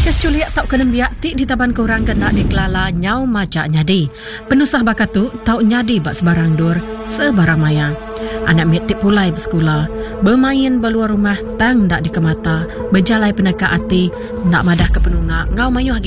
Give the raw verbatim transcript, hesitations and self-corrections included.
Kes culiak tau kenen biak ti di taban korang kena dikelala nyau macak nyadi. Penusah bakatu tau nyadi bak sebarang dur sebarang maya. Anak mit tip pulai bersekolah, bermain beluar rumah tang dak dikemata, berjalai peneka ati, nak madah ke penunga, ngau mayuh